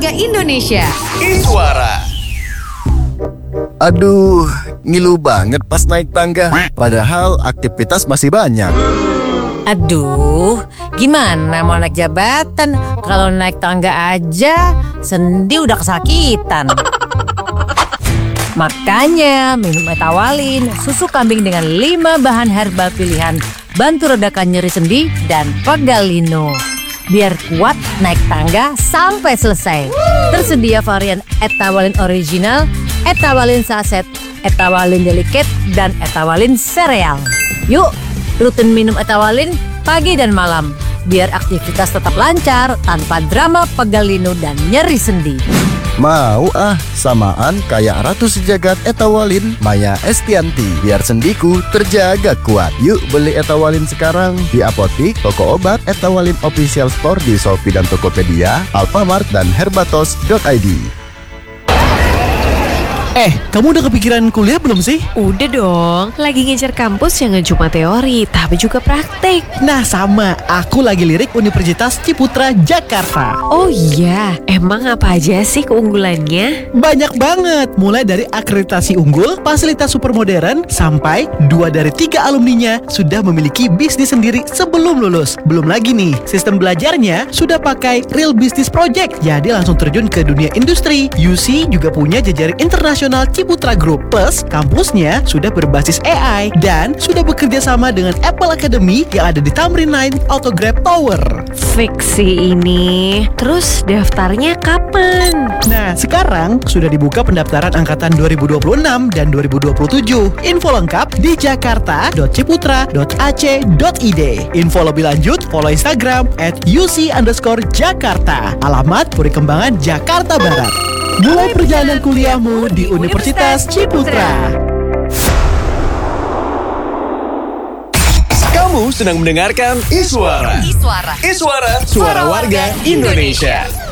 warga Indonesia. Iswara. Aduh, ngilu banget pas naik tangga. Padahal aktivitas masih banyak. Aduh, gimana mau naik jabatan? Kalau naik tangga aja, sendi udah kesakitan. Makanya minum Etawalin, susu kambing dengan 5 bahan herbal pilihan, bantu redakan nyeri sendi dan pegalino. Biar kuat naik tangga sampai selesai. Tersedia varian Etawalin original, Etawalin saset, Etawalin delicate, dan Etawalin sereal. Yuk, rutin minum Etawalin pagi dan malam, biar aktivitas tetap lancar tanpa drama pegalino dan nyeri sendi. Mau samaan kayak Ratu Sejagat Etawalin Maya Estianti. Biar sendiku terjaga kuat. Yuk beli Etawalin sekarang di apotik, toko obat, Etawalin Official Store di Shopee dan Tokopedia, Alfamart dan herbatos.id. Kamu udah kepikiran kuliah belum sih? Udah dong, lagi ngejar kampus yang gak cuma teori, tapi juga praktek. Nah sama, aku lagi lirik Universitas Ciputra Jakarta. Oh iya, emang apa aja sih keunggulannya? Banyak banget, mulai dari akreditasi unggul, fasilitas super modern, sampai 2 dari 3 alumninya sudah memiliki bisnis sendiri sebelum lulus. Belum lagi nih, sistem belajarnya sudah pakai real business project, jadi langsung terjun ke dunia industri. UC juga punya jejaring internasional Ciputra Group. Plus, kampusnya sudah berbasis AI dan sudah bekerja sama dengan Apple Academy yang ada di Tamrin 9 Autograph Tower. Fiksi ini. Terus daftarnya kapan? Nah, sekarang sudah dibuka pendaftaran angkatan 2026 dan 2027. Info lengkap di jakarta.ciputra.ac.id. Info lebih lanjut, follow Instagram @uc_jakarta. Alamat Puri Kembangan, Jakarta Barat. Mulai perjalanan kuliahmu di Universitas Ciputra. Kamu sedang mendengarkan Iswara. Iswara, suara warga Indonesia.